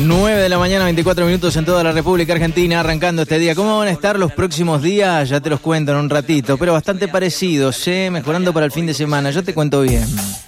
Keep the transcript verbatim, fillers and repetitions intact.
nueve de la mañana, veinticuatro minutos en toda la República Argentina, arrancando este día. ¿Cómo van a estar los próximos días? Ya te los cuento en un ratito, pero bastante parecidos, ¿eh? Mejorando para el fin de semana, yo te cuento bien.